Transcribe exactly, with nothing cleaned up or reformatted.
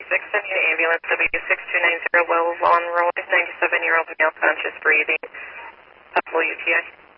six, send you an ambulance, W six two nine zero, Will Von Roy, ninety-seven-year-old male, conscious breathing, possible U T I.